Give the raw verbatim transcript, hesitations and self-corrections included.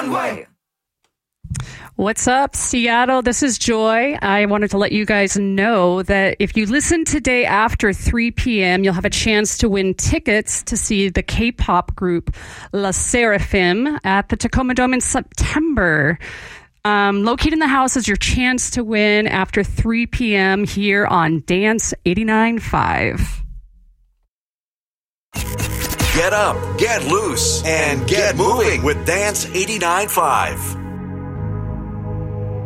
Runway. What's up, Seattle? This is Joy. I wanted to let you guys know that if you listen today after three p.m., you'll have a chance to win tickets to see the K-pop group La Seraphim at the Tacoma Dome in September. Um, located in the house is your chance to win after three p.m. here on Dance eighty-nine point five. Get up, get loose, and get moving with Dance eighty-nine point five.